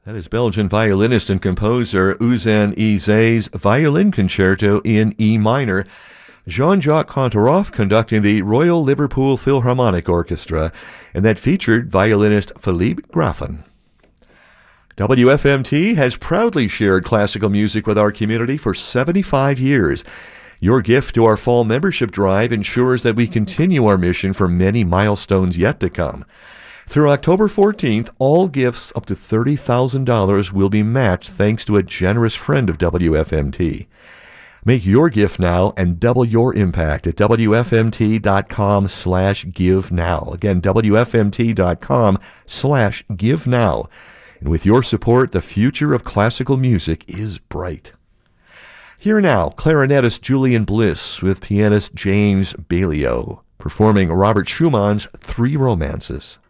That is Belgian violinist and composer Ousseyn Ize's Violin Concerto in E minor. Jean-Jacques Kantorov conducting the Royal Liverpool Philharmonic Orchestra, and that featured violinist Philippe Graffin. WFMT has proudly shared classical music with our community for 75 years. Your gift to our fall membership drive ensures that we continue our mission for many milestones yet to come. Through October 14th, all gifts up to $30,000 will be matched thanks to a generous friend of WFMT. Make your gift now and double your impact at WFMT.com/give now. Again, WFMT.com/give now. And with your support, the future of classical music is bright. Here now, clarinetist Julian Bliss with pianist James Balio performing Robert Schumann's Three Romances.